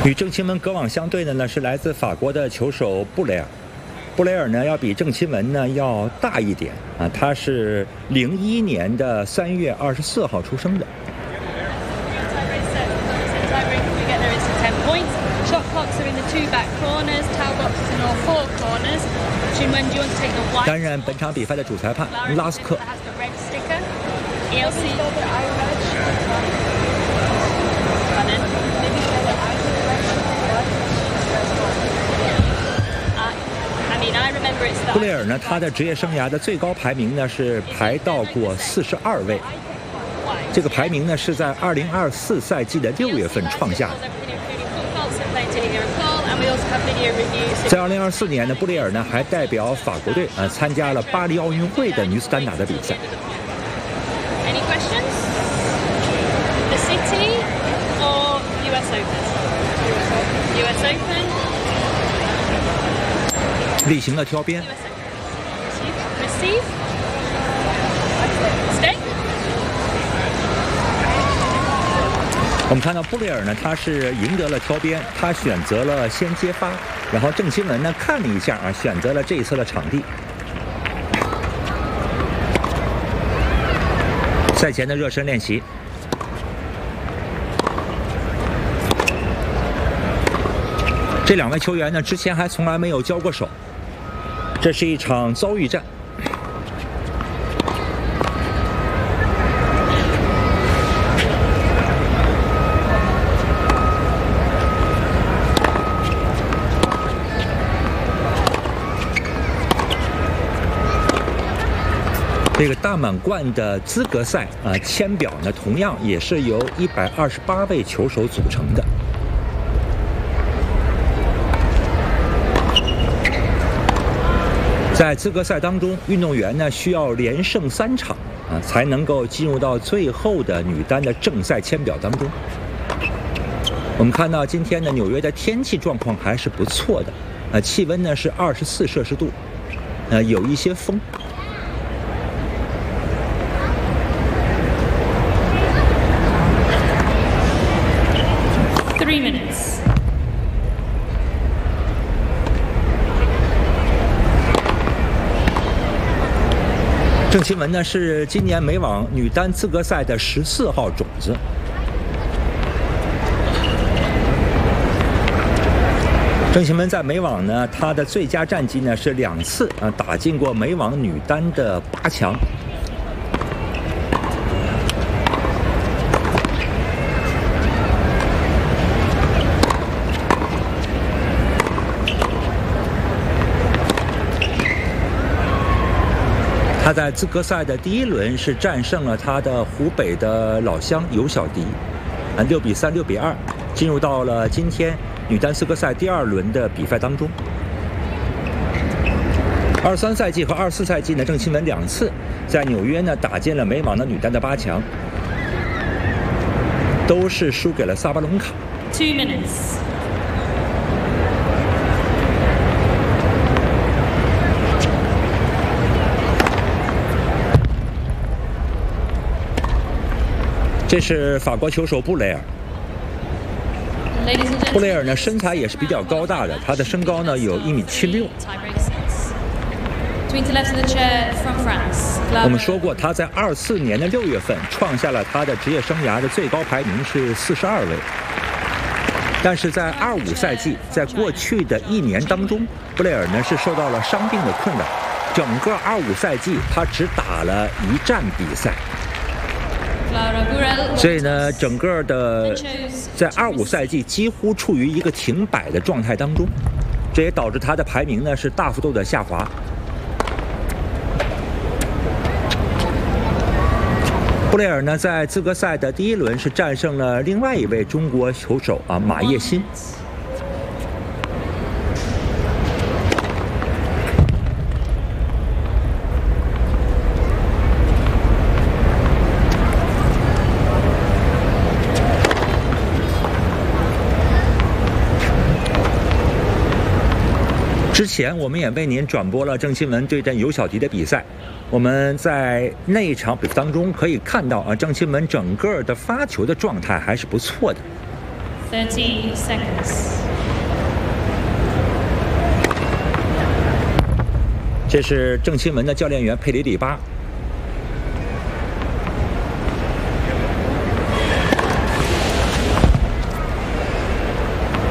与郑钦文隔网相对的呢是来自法国的球手布雷尔。布雷尔呢要比郑钦文呢要大一点啊，他是01年的3月24号出生的。担任本场比赛的主裁判拉斯克。布雷尔呢，他的职业生涯的最高排名呢是排到过42位，这个排名呢是在2024赛季的6月份创下的。在2024年呢，布雷尔呢还代表法国队参加了巴黎奥运会的女子单打的比赛。例行的挑边。我们看到布雷尔呢，他是赢得了挑边，他选择了先接发，然后郑钦文呢看了一下选择了这一侧的场地。赛前的热身练习。这两位球员呢，之前还从来没有交过手，这是一场遭遇战。这个大满贯的资格赛签表呢，同样也是由128位球手组成的。在资格赛当中，运动员呢需要连胜3场才能够进入到最后的女单的正赛签表当中。我们看到今天的纽约的天气状况还是不错的，气温呢是24摄氏度，有一些风。 3 minutes。 郑钦文呢是今年美网女单资格赛的14号种子。郑钦文在美网呢，她的最佳战绩呢是2次打进过美网女单的8强。他在资格赛的第1轮是战胜了他的湖北的老乡尤小迪，6比3、6比2，进入到了今天女单资格赛第2轮的比赛当中。23赛季和24赛季呢，郑钦文2次在纽约呢打进了美网的女单的8强，都是输给了萨巴隆卡。 2 minutes。 这是法国球手布雷尔。布雷尔呢身材也是比较高大的，他的身高呢有1.76米。我们说过，他在24年的6月份创下了他的职业生涯的最高排名是42位，但是在25赛季，在过去的1年当中，布雷尔呢是受到了伤病的困扰，整个25赛季他只打了1站比赛。所以呢，整个的在25赛季几乎处于一个停摆的状态当中，这也导致他的排名呢是大幅度的下滑。布雷尔呢在资格赛的第1轮是战胜了另外一位中国球手马叶新。之前我们也为您转播了郑钦文对阵尤小迪的比赛，我们在那一场比赛当中可以看到郑钦文整个的发球的状态还是不错的。 30 seconds. 这是正新闻的教练员佩里里巴